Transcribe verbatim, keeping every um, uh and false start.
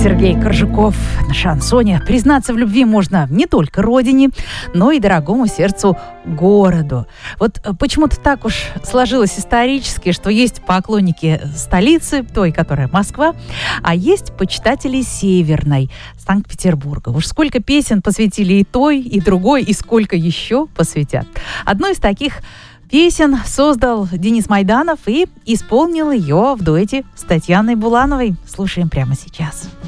Сергей Коржуков на шансоне. Признаться в любви можно не только родине, но и дорогому сердцу городу. Вот почему-то так уж сложилось исторически, что есть поклонники столицы, той, которая Москва, а есть почитатели Северной, Санкт-Петербурга. Уж сколько песен посвятили и той, и другой, и сколько еще посвятят. Одной из таких песен создал Денис Майданов и исполнил ее в дуэте с Татьяной Булановой. Слушаем прямо сейчас.